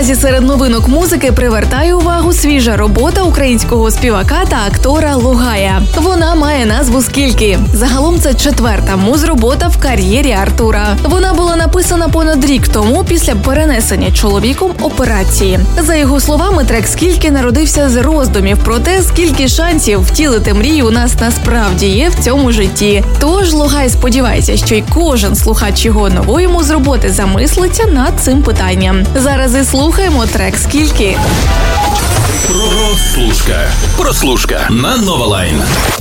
Наразі серед новинок музики привертає увагу свіжа робота українського співака та актора Логая. Вона має назву «Скільки». Загалом це 4-та музробота в кар'єрі Артура. Вона була написана понад рік тому після перенесення чоловіком операції. За його словами, трек «Скільки» народився з роздумів про те, скільки шансів втілити мрію у нас насправді є в цьому житті. Тож Логай сподівається, що й кожен слухач його нової музроботи замислиться над цим питанням. Зараз і слухаємо трек «Скільки». Прослушка на Нова Лайн.